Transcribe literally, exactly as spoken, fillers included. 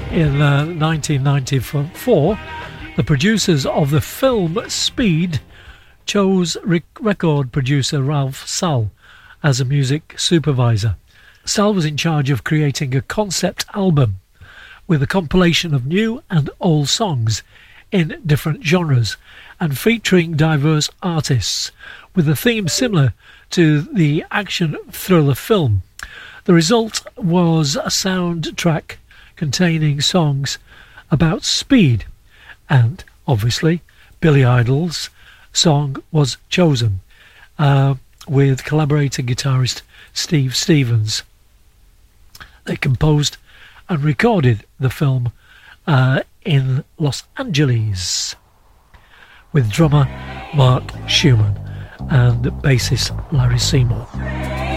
In uh, nineteen ninety-four, the producers of the film Speed chose rec- record producer Ralph Sall as a music supervisor. Sall was in charge of creating a concept album with a compilation of new and old songs in different genres and featuring diverse artists, with a theme similar to the action thriller film. The result was a soundtrack containing songs about speed, and obviously Billy Idol's song was chosen, uh, with collaborating guitarist Steve Stevens. They composed and recorded the film uh, in Los Angeles with drummer Mark Schumann and bassist Larry Seymour.